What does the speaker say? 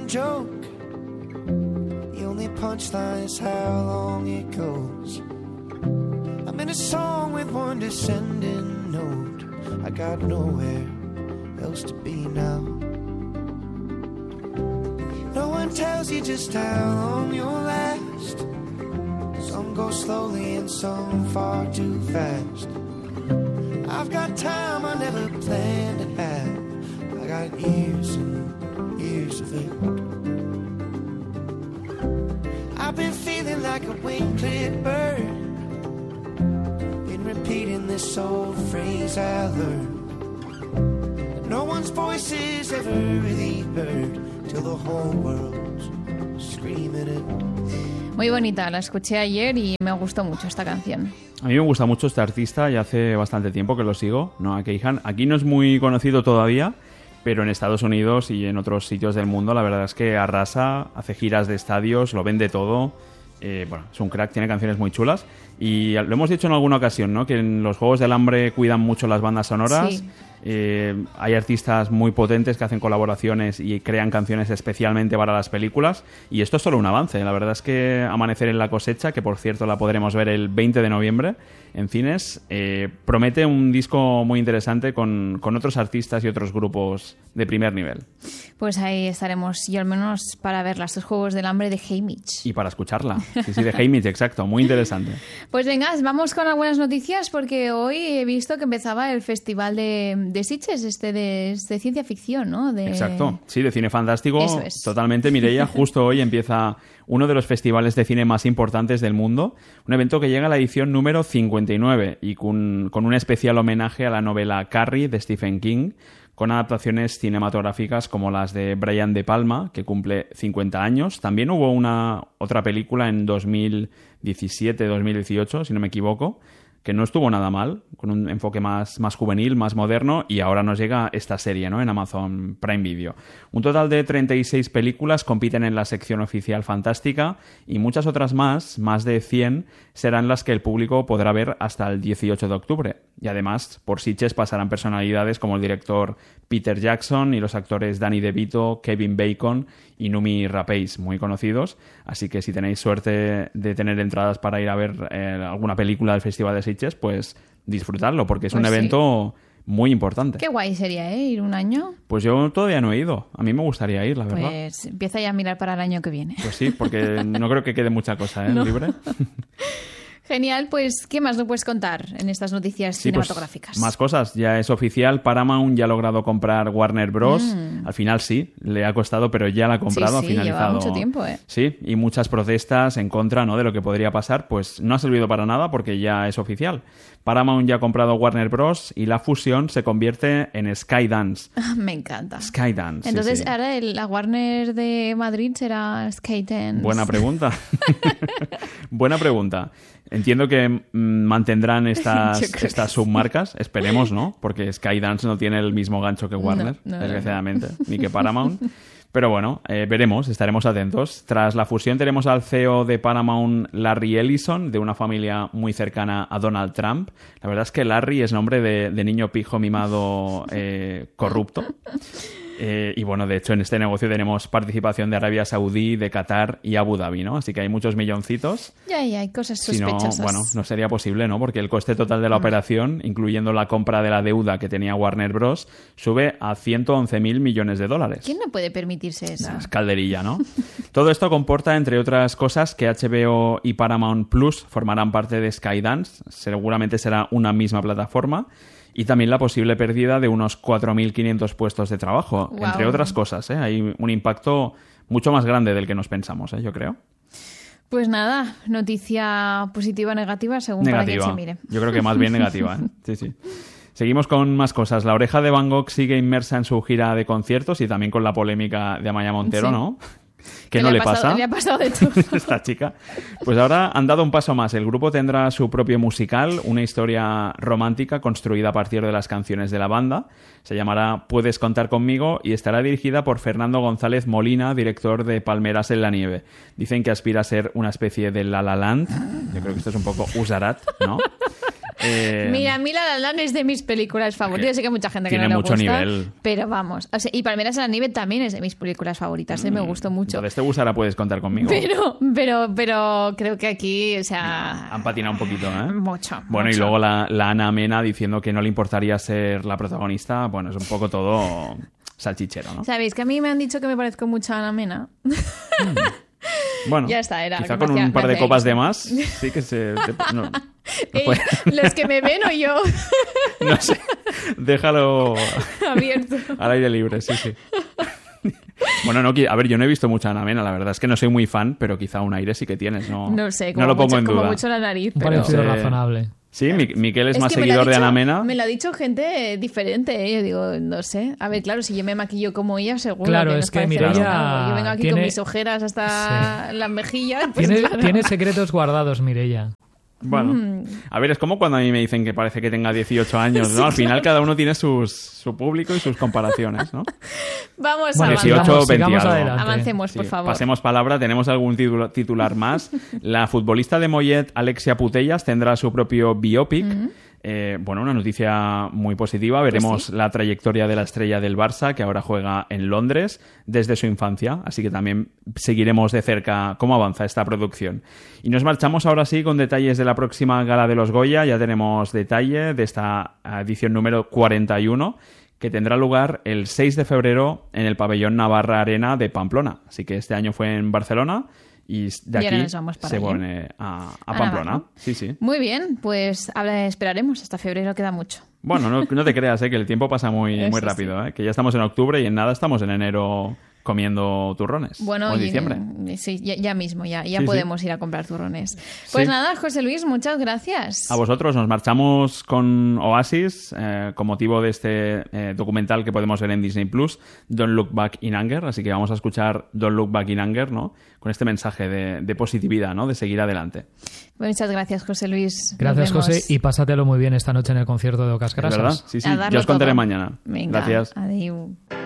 one joke. The only punchline is how long it goes. I'm in a song with one descending note. I got nowhere else to be now. No one tells you just how long you'll last. Some go slowly and some far too fast. I've got time I never planned to have. I got years and years of it. I've been feeling like a wing-clipped bird. Been repeating this old phrase I learned. No one's voice is ever really heard till the whole world's screaming it. Muy bonita, la escuché ayer y me gustó mucho esta canción. A mí me gusta mucho este artista, ya hace bastante tiempo que lo sigo, Noah Kahan. Aquí no es muy conocido todavía, pero en Estados Unidos y en otros sitios del mundo la verdad es que arrasa, hace giras de estadios, lo vende todo. Bueno, es un crack, tiene canciones muy chulas. Y lo hemos dicho en alguna ocasión, ¿no? Que en los Juegos del Hambre cuidan mucho las bandas sonoras. Sí. Hay artistas muy potentes que hacen colaboraciones y crean canciones especialmente para las películas. Y esto es solo un avance. La verdad es que Amanecer en la cosecha, que por cierto la podremos ver el 20 de noviembre en cines, promete un disco muy interesante con otros artistas y otros grupos de primer nivel. Pues ahí estaremos, yo al menos para ver los Juegos del Hambre de Haymitch. Y para escucharla. Sí, de Haymitch, exacto. Muy interesante. Pues venga, vamos con algunas noticias porque hoy he visto que empezaba el festival de Sitges, de ciencia ficción, ¿no? Exacto, sí, de cine fantástico. Eso es. Totalmente, Mireia. Justo hoy empieza uno de los festivales de cine más importantes del mundo, un evento que llega a la edición número 59 y con un especial homenaje a la novela Carrie de Stephen King, con adaptaciones cinematográficas como las de Brian De Palma, que cumple 50 años. También hubo otra película en 2017-2018, si no me equivoco, que no estuvo nada mal, con un enfoque más juvenil, más moderno, y ahora nos llega esta serie, ¿no?, en Amazon Prime Video. Un total de 36 películas compiten en la sección oficial fantástica y muchas otras más de 100, serán las que el público podrá ver hasta el 18 de octubre. Y además, por Sitges pasarán personalidades como el director Peter Jackson y los actores Danny DeVito, Kevin Bacon y Noomi Rapace, muy conocidos. Así que si tenéis suerte de tener entradas para ir a ver alguna película del Festival de Sitges, pues disfrutarlo, porque es un evento muy importante. Qué guay sería, ir un año. Pues yo todavía no he ido. A mí me gustaría ir, la verdad. Pues empieza ya a mirar para el año que viene. Pues sí, porque no creo que quede mucha cosa, No. libre. Genial, pues ¿qué más nos puedes contar en estas noticias cinematográficas? Pues, más cosas, ya es oficial, Paramount ya ha logrado comprar Warner Bros. Al final sí, le ha costado, pero ya la ha comprado, ha finalizado. Lleva mucho tiempo, Sí, y muchas protestas en contra, ¿no?, de lo que podría pasar, pues no ha servido para nada porque ya es oficial. Paramount ya ha comprado Warner Bros. Y la fusión se convierte en Skydance. Me encanta. Skydance. Entonces, sí, sí. ahora la Warner de Madrid será Skydance. Buena pregunta. Buena pregunta. Entiendo que mantendrán estas submarcas, esperemos, ¿no? Porque Skydance no tiene el mismo gancho que Warner, desgraciadamente, ni que Paramount. Pero bueno, veremos, estaremos atentos. Tras la fusión tenemos al CEO de Paramount, Larry Ellison, de una familia muy cercana a Donald Trump. La verdad es que Larry es nombre de niño pijo mimado corrupto. Y bueno, de hecho en este negocio tenemos participación de Arabia Saudí, de Qatar y Abu Dhabi, ¿no? Así que hay muchos milloncitos. Ya hay cosas Si no, sospechosas. bueno, no sería posible, ¿no? Porque el coste total de la operación, incluyendo la compra de la deuda que tenía Warner Bros., sube a 111.000 millones de dólares. ¿Quién no puede permitirse eso? Es calderilla, ¿no? Todo esto comporta, entre otras cosas, que HBO y Paramount Plus formarán parte de Skydance. Seguramente será una misma plataforma. Y también la posible pérdida de unos 4.500 puestos de trabajo, Wow. entre otras cosas. Hay un impacto mucho más grande del que nos pensamos, yo creo. Pues nada, noticia positiva o negativa según para quien se mire. Yo creo que más bien negativa. Sí. Seguimos con más cosas. La Oreja de Van Gogh sigue inmersa en su gira de conciertos y también con la polémica de Amaia Montero, Sí. ¿no? ¿Qué no le pasa? Le ha pasado de todo. Esta chica. Pues ahora han dado un paso más. El grupo tendrá su propio musical, una historia romántica construida a partir de las canciones de la banda. Se llamará Puedes contar conmigo y estará dirigida por Fernando González Molina, director de Palmeras en la nieve. Dicen que aspira a ser una especie de La La Land. Yo creo que esto es un poco Usarat, ¿no? Mira, a mí La La Land es de mis películas favoritas. Sé que hay mucha gente que no le gusta. Tiene mucho nivel. Pero vamos. O sea, y Palmeras en la nieve también es de mis películas favoritas. Me gustó mucho. Entonces te gustará, puedes contar conmigo. Pero creo que aquí, o sea... Han patinado un poquito, ¿eh? Mucho. Bueno, mucho. y luego la Ana Mena diciendo que no le importaría ser la protagonista. Bueno, es un poco todo salchichero, ¿no? ¿Sabéis que a mí me han dicho que me parezco mucho a Ana Mena? Bueno, Ya está, era quizá que con me un par de hacía copas ilusión. de más, sí que se... no Los que me ven o yo sé, déjalo abierto. al aire libre, sí. Bueno, no, a ver, yo no he visto mucha Ana Mena, la verdad es que no soy muy fan, pero quizá un aire sí que tienes, ¿no? No sé, no lo pongo en duda. como mucho la nariz. Un Pero... parecido Sí. razonable. Sí, Miquel es más que me lo ha seguidor de dicho- Ana Mena. Me lo ha dicho gente diferente, ¿eh? Yo digo, no sé. A ver, claro, si yo me maquillo como ella, seguro Claro, que es nos que parecerá Mireia algo. Yo vengo aquí tiene- con mis ojeras hasta las mejillas. Pues Tiene, claro. tiene secretos guardados, Mireia. Bueno, a ver, es como cuando a mí me dicen que parece que tenga 18 años, ¿no? Al final cada uno tiene su público y sus comparaciones, ¿no? Vamos Bueno, a 18, sigamos 20 algo. adelante. Avancemos, por Sí, favor. pasemos palabra, tenemos algún titular más. La futbolista de Mollet, Alexia Putellas, tendrá su propio biopic. Bueno, una noticia muy positiva. Veremos sí. la trayectoria de la estrella del Barça, que ahora juega en Londres desde su infancia. Así que también seguiremos de cerca cómo avanza esta producción. Y nos marchamos ahora sí con detalles de la próxima Gala de los Goya. Ya tenemos detalle de esta edición número 41, que tendrá lugar el 6 de febrero en el pabellón Navarra Arena de Pamplona. Así que este año fue en Barcelona y de Y ahora aquí nos vamos para se allí. pone a A Pamplona. Navarra. Sí. Muy bien, pues esperaremos. Hasta febrero queda mucho. Bueno, no te creas, que el tiempo pasa muy Eso rápido, que ya estamos en octubre y en nada estamos en enero comiendo turrones. Bueno, o en diciembre. Sí, ya mismo, ya Sí, podemos ir a comprar turrones. Pues Sí. nada, José Luis, muchas gracias. A vosotros, nos marchamos con Oasis con motivo de este documental que podemos ver en Disney Plus, Don't Look Back in Anger, así que vamos a escuchar Don't Look Back in Anger, ¿no? Con este mensaje de positividad, ¿no? De seguir adelante. Muchas gracias, José Luis. Nos Gracias, vemos. José, y pásatelo muy bien esta noche en el concierto de Ocas ¿Es verdad? Grasas. Sí, A darlo yo os contaré todo. mañana. Venga, Gracias. adiós.